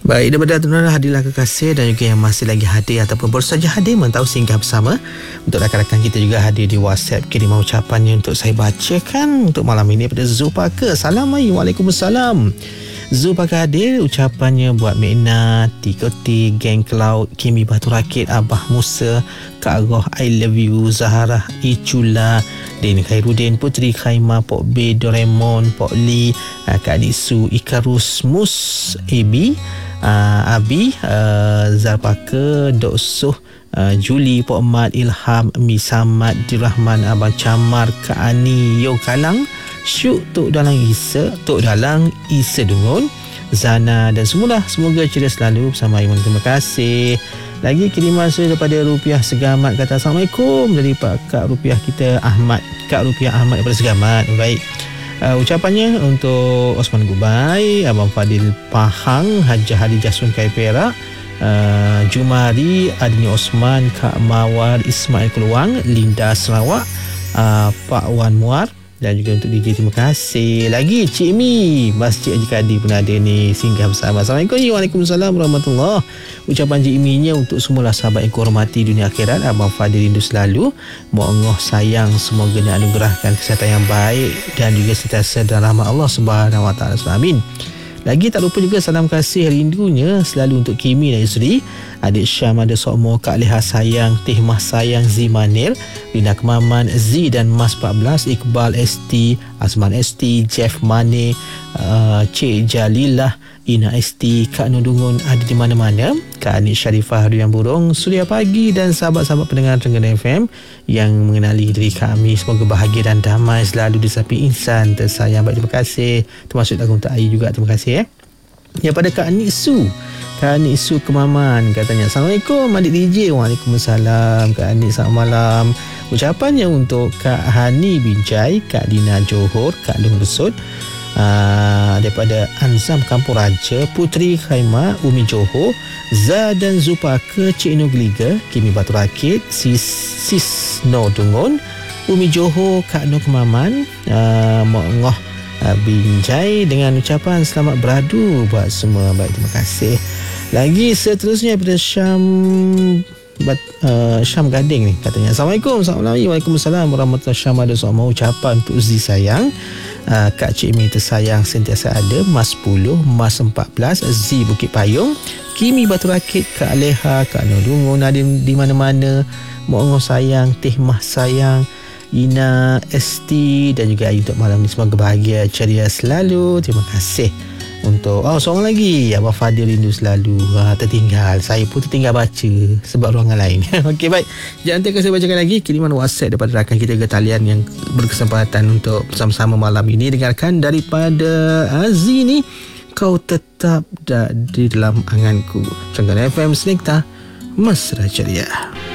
Baik, daripada tuan-tuan hadirlah kekasih dan juga yang masih lagi hadir ataupun baru saja hadir mentau singgah bersama. Untuk rakan-rakan kita juga hadir di WhatsApp, kiriman ucapannya untuk saya bacakan untuk malam ini pada Zulpaka. Assalamualaikum. Waalaikumsalam. Zulpaka hadir, ucapannya buat Mekna, Tikoti, Geng Cloud, Kimi Batu Rakit, Abah Musa, Kak Roh, I love you, Zahara, Icula, Din Khairuddin, Putri Khaimah, Pok B, Doraemon, Pok Lee, Kak Nisu, Ikarus, Mus, AB, Abi, Zarpaka, Dok Suh, Juli, Pok Mat, Ilham, Misamat, Dirahman, Abang Camar, Kak Ani, Yo Kalang, Syuk, Tok Dalang Isa Dungun, Zana dan semualah. Semoga ceria selalu bersama Iman. Terima kasih. Lagi kiriman saya daripada Rupiah Segamat, kata Assalamualaikum dari Pak Kak Rupiah kita Ahmad, Kak Rupiah Ahmad daripada Segamat. Baik. Ucapannya untuk Osman Gubai, Abang Fadil Pahang, Hajah Hadijah Sungai Perak, Jumari, Adni Osman, Kak Mawar Ismail Keluang, Linda Sarawak, Pak Wan Muar, dan juga untuk DJ. Terima kasih. Lagi Cik Mi, Masjid Haji Kadi pun ada ni singgah bersama. Assalamualaikum. Waalaikumsalam warahmatullahi. Ucapan Cik Mi nya untuk semua sahabat yang kurmati dunia akhirat. Abang Fadil rindu selalu, Allah sayang, semoga dianugerahkan kesihatan yang baik dan juga sentiasa dalam rahmat Allah Subhanahu Wa Taala. Amin. Lagi tak lupa juga salam kasih rindunya selalu untuk Kimi dan isteri, adik Syam ada Sokmo, Kak Leha sayang, Teh Mah sayang, Zimanil, Lina Kemaman, Z dan Mas 14, Iqbal ST, Azman ST, Jeff Mane, Cik Jalilah, Ina ST, Kak Nudungun ada di mana-mana, Kak Anik Syarifah Harian Burung, Suria Pagi dan sahabat-sahabat pendengar Trengganu FM yang mengenali diri kami. Semoga bahagia dan damai selalu di samping insan tersayang. Baik, terima kasih. Termasuk lagu untuk Ayi juga. Terima kasih. Daripada Kak Anik Su, Kak Anik Su Kemaman, katanya Assalamualaikum adik DJ. Waalaikumsalam Kak Anik, selamat malam. Ucapannya untuk Kak Hani Binjai, Kak Dina Johor, Kak Long Besut, daripada Anzam Kampung Raja, Putri Khaimah, Umi Johor, Za dan Zupaka, Cik Nugliga, Kimi Batu Rakit, Sis No Dungun, Umi Johor, Kak Nur Kemaman, Mak Ngoh Binjai, dengan ucapan selamat beradu buat semua. Baik, terima kasih. Lagi seterusnya daripada Syam Gading ni, katanya Assalamualaikum. Waalaikumsalam warahmatullahi wabarakatuh. Sama ucapan untuk Z sayang, Kak Cik Mi tersayang sentiasa ada, Mas 10, Mas 14, Z Bukit Payung, Kimi Batu Rakit, Kak Leha, Kak Nodungun ada di mana-mana, Mak Ngoh sayang, Teh Mah sayang, Ina ST dan juga Ayu untuk malam ni. Semoga bahagia, ceria selalu. Terima kasih. Untuk seorang lagi, Abang Fadil rindu selalu. Tertinggal, saya pun tertinggal baca sebab ruangan lain. Okey, baik. Jangan saya bacakan lagi kiriman WhatsApp daripada rakan kita ke talian yang berkesempatan untuk bersama-sama malam ini. Dengarkan daripada Azi ni, Kau Tetap di Dalam Anganku. Trengganu FM Senekta Mesra Ceria.